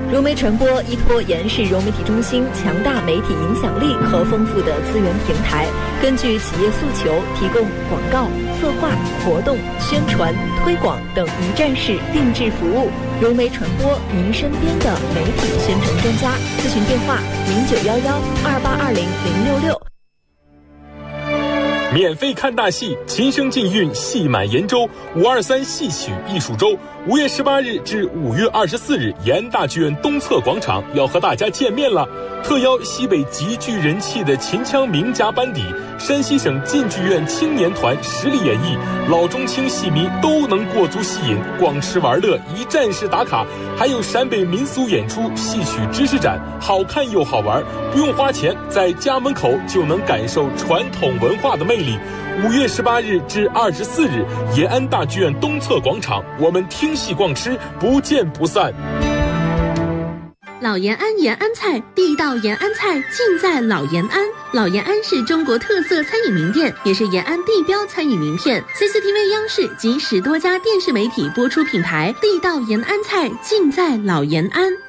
融媒传播依托延世融媒体中心强大媒体影响力和丰富的资源平台，根据企业诉求提供广告、策划、活动、宣传、推广等一站式定制服务。融媒传播，您身边的媒体宣传专家。咨询电话091128200066。 免费看大戏，琴声禁韵，戏满延州523戏曲艺术周，5月18日至5月24日，延安大剧院东侧广场要和大家见面了。特邀西北极具人气的秦腔名家班底，山西省晋剧院青年团实力演绎，老中青戏迷都能过足戏瘾，逛吃玩乐，一站式打卡。还有陕北民俗演出、戏曲知识展，好看又好玩，不用花钱，在家门口就能感受传统文化的魅力。5月18日至24日，延安大剧院东侧广场，我们听戏逛吃，不见不散。 老延安延安菜，地道延安菜尽在老延安。老延安是中国特色餐饮名店，也是延安地标餐饮名片。CCTV 央视及10多家电视媒体播出品牌，地道延安菜尽在老延安。